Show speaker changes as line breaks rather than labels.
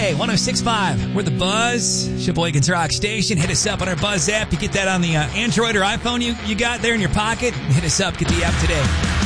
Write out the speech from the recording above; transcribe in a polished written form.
today. 106.5. We're the Buzz. Sheboygan's Rock Station. Hit us up on our Buzz app. You get that on the Android or iPhone you got there in your pocket. Hit us up. Get the app today.